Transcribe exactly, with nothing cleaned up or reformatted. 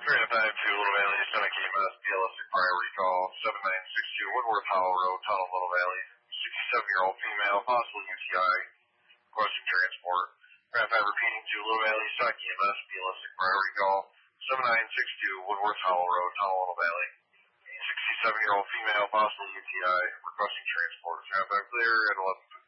Grand five two Little Valley, Seneca E M S, B L S priority call, seven nine six two Woodworth Hollow Road, Tunnel, Little Valley. sixty-seven-year-old female, possible U T I, requesting transport. Grand five repeating to Little Valley, Seneca E M S, B L S priority call, seven nine six two Woodworth Hollow Road, Tunnel, Little Valley. sixty-seven-year-old female, possible U T I, requesting transport. Grand five clear at eleven fifty.